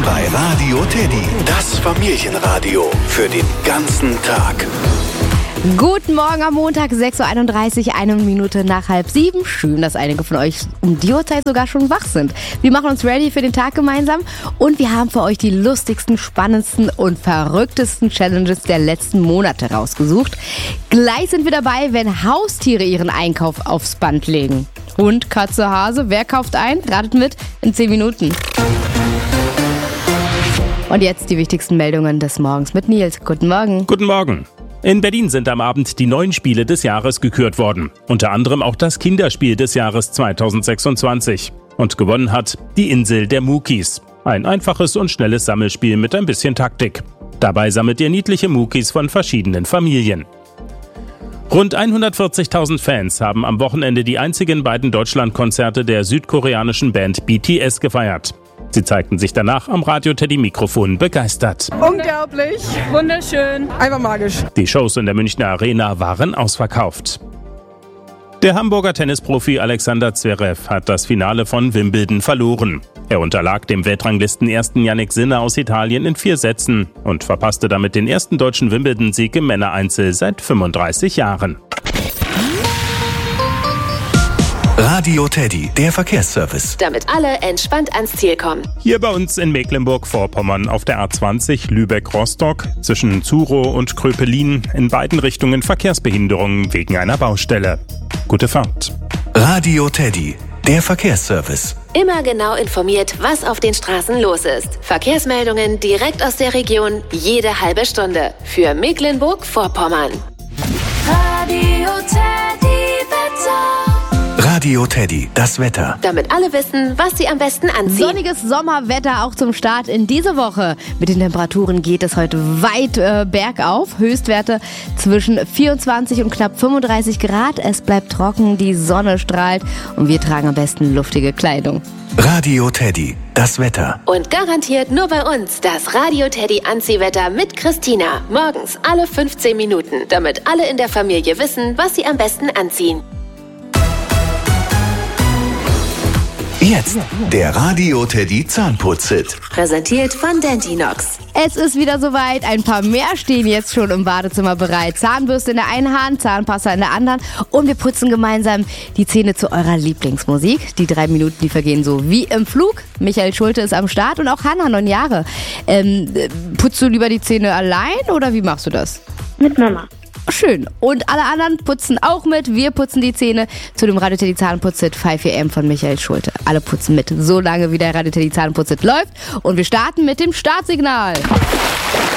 bei Radio Teddy. Das Familienradio für den ganzen Tag. Guten Morgen am Montag, 6.31 Uhr, 1 Minute nach 6:30. Schön, dass einige von euch um die Uhrzeit sogar schon wach sind. Wir machen uns ready für den Tag gemeinsam und wir haben für euch die lustigsten, spannendsten und verrücktesten Challenges der letzten Monate rausgesucht. Gleich sind wir dabei, wenn Haustiere ihren Einkauf aufs Band legen. Hund, Katze, Hase, wer kauft ein? Ratet mit in 10 Minuten. Und jetzt die wichtigsten Meldungen des Morgens mit Nils. Guten Morgen. Guten Morgen. In Berlin sind am Abend die 9 Spiele des Jahres gekürt worden. Unter anderem auch das Kinderspiel des Jahres 2026. Und gewonnen hat die Insel der Mukis. Ein einfaches und schnelles Sammelspiel mit ein bisschen Taktik. Dabei sammelt ihr niedliche Mukis von verschiedenen Familien. Rund 140.000 Fans haben am Wochenende die einzigen beiden Deutschlandkonzerte der südkoreanischen Band BTS gefeiert. Sie zeigten sich danach am Radio-Teddy-Mikrofon begeistert. Unglaublich, wunderschön, einfach magisch. Die Shows in der Münchner Arena waren ausverkauft. Der Hamburger Tennisprofi Alexander Zverev hat das Finale von Wimbledon verloren. Er unterlag dem Weltranglisten-Ersten Jannik Sinner aus Italien in 4 Sätzen und verpasste damit den ersten deutschen Wimbledon-Sieg im Männereinzel seit 35 Jahren. Radio Teddy, der Verkehrsservice. Damit alle entspannt ans Ziel kommen. Hier bei uns in Mecklenburg-Vorpommern auf der A20 Lübeck-Rostock zwischen Zurow und Kröpelin in beiden Richtungen Verkehrsbehinderungen wegen einer Baustelle. Gute Fahrt. Radio Teddy, der Verkehrsservice. Immer genau informiert, was auf den Straßen los ist. Verkehrsmeldungen direkt aus der Region, jede halbe Stunde. Für Mecklenburg-Vorpommern. Radio Teddy Wetter. Radio Teddy, das Wetter. Damit alle wissen, was sie am besten anziehen. Sonniges Sommerwetter auch zum Start in diese Woche. Mit den Temperaturen geht es heute weit bergauf. Höchstwerte zwischen 24 und knapp 35 Grad. Es bleibt trocken, die Sonne strahlt und wir tragen am besten luftige Kleidung. Radio Teddy, das Wetter. Und garantiert nur bei uns das Radio Teddy Anziehwetter mit Christina. Morgens alle 15 Minuten, damit alle in der Familie wissen, was sie am besten anziehen. Jetzt der Radio Teddy Zahnputz-Hit. Präsentiert von Dentinox. Es ist wieder soweit. Ein paar mehr stehen jetzt schon im Badezimmer bereit. Zahnbürste in der einen Hand, Zahnpasta in der anderen. Und wir putzen gemeinsam die Zähne zu eurer Lieblingsmusik. Die 3 Minuten, die vergehen so wie im Flug. Michael Schulte ist am Start und auch Hannah, 9 Jahre. Putzt du lieber die Zähne allein oder wie machst du das? Mit Mama. Schön. Und alle anderen putzen auch mit. Wir putzen die Zähne zu dem Radio Teddy Zahnputz-Hit 5 AM von Michael Schulte. Alle putzen mit, so lange wie der Radio Teddy Zahnputz-Hit läuft. Und wir starten mit dem Startsignal.